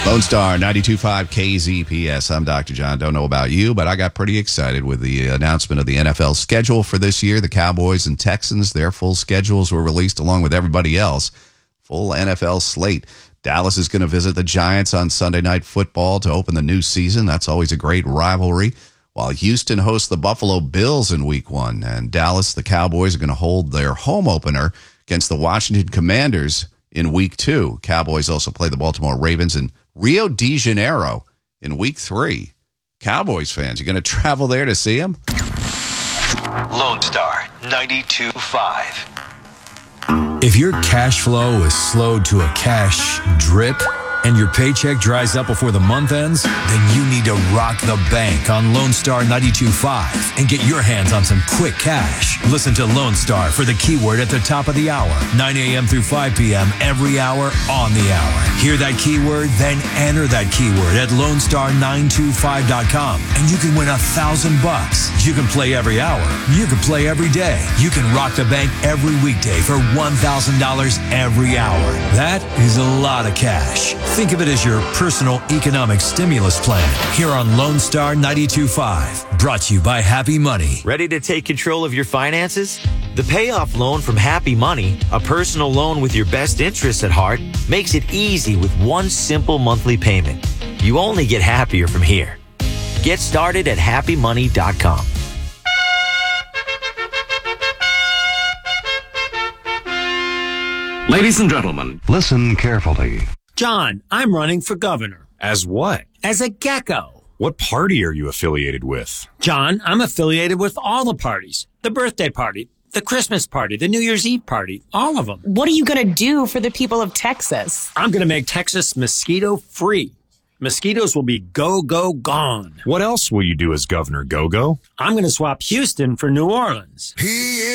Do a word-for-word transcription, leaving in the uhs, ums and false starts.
Lone Star ninety-two point five K Z P S. I'm Doctor John. Don't know about you, but I got pretty excited with the announcement of the N F L schedule for this year. The Cowboys and Texans, their full schedules were released along with everybody else. Full N F L slate. Dallas is going to visit the Giants on Sunday Night Football to open the new season. That's always a great rivalry. While Houston hosts the Buffalo Bills in week one. And Dallas, the Cowboys, are going to hold their home opener against the Washington Commanders in week two. Cowboys also play the Baltimore Ravens in Rio de Janeiro in week three. Cowboys fans, you going to travel there to see them? Lone Star ninety-two point five. If your cash flow is slowed to a cash drip and your paycheck dries up before the month ends, then you need to rock the bank on Lone Star ninety-two point five and get your hands on some quick cash. Listen to Lone Star for the keyword at the top of the hour, nine a.m. through five p.m. every hour on the hour. Hear that keyword, then enter that keyword at lone star nine two five dot com and you can win a thousand bucks. You can play every hour. You can play every day. You can rock the bank every weekday for one thousand dollars every hour. That is a lot of cash. Think of it as your personal economic stimulus plan here on Lone Star ninety-two point five. Brought to you by Happy Money. Ready to take control of your finances? The payoff loan from Happy Money, a personal loan with your best interests at heart, makes it easy with one simple monthly payment. You only get happier from here. Get started at happy money dot com. Ladies and gentlemen, listen carefully. John, I'm running for governor. As what? As a gecko. What party are you affiliated with? John, I'm affiliated with all the parties. The birthday party, the Christmas party, the New Year's Eve party, all of them. What are you going to do for the people of Texas? I'm going to make Texas mosquito free. Mosquitoes will be go, go, gone. What else will you do as Governor Go-Go? I'm going to swap Houston for New Orleans. He